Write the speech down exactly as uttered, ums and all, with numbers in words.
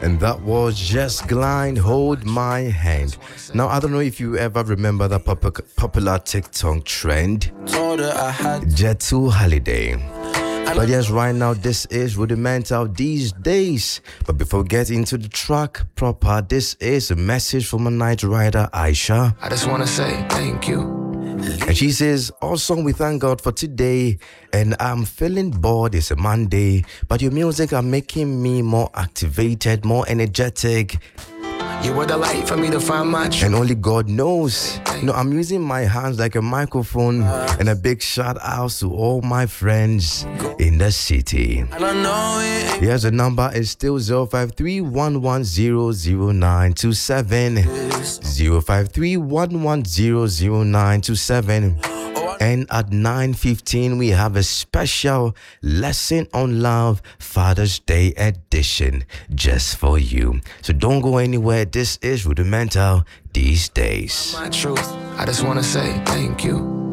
And that was Just Glide, Hold My Hand. Now, I don't know if you ever remember that pop- popular TikTok trend, Jetu Holiday. But yes, right now, this is Rudimental these days. But before we get into the track proper, this is a message from a night rider, Aisha. I just want to say thank you. And she says, awesome, we thank God for today. And I'm feeling bored, it's a Monday. But your music are making me more activated, more energetic. You were the light for me to find my truth. And only God knows. You know, I'm using my hands like a microphone. And a big shout out to all my friends in the city. And I know it. Yes, the number is still zero five three, one one zero, zero nine two seven. zero five three, one one zero, zero nine two seven. And at nine fifteen, we have a special lesson on love, Father's Day edition, just for you. So don't go anywhere. This is Rudimental these days. My truth. I just want to say thank you.